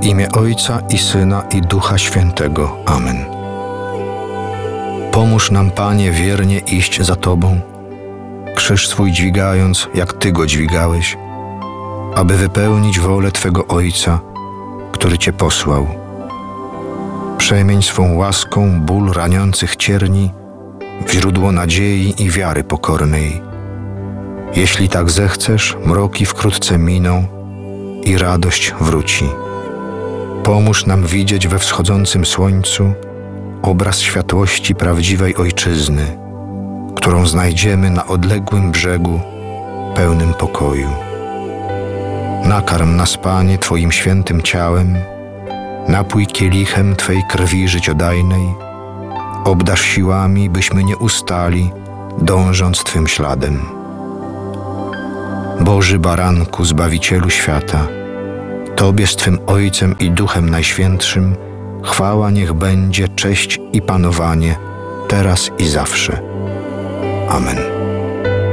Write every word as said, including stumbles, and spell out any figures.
imię Ojca i Syna i Ducha Świętego. Amen. Pomóż nam, Panie, wiernie iść za Tobą, krzyż swój dźwigając, jak Ty go dźwigałeś, aby wypełnić wolę Twego Ojca, który Cię posłał. Przemień swą łaską ból raniących cierni w źródło nadziei i wiary pokornej. Jeśli tak zechcesz, mroki wkrótce miną i radość wróci. Pomóż nam widzieć we wschodzącym słońcu obraz światłości prawdziwej Ojczyzny, którą znajdziemy na odległym brzegu, pełnym pokoju. Nakarm nas, Panie, Twoim świętym ciałem, napój kielichem Twej krwi życiodajnej, obdarz siłami, byśmy nie ustali, dążąc Twym śladem. Boży Baranku, Zbawicielu świata, Tobie z Twym Ojcem i Duchem Najświętszym chwała niech będzie, cześć i panowanie, teraz i zawsze. Amen.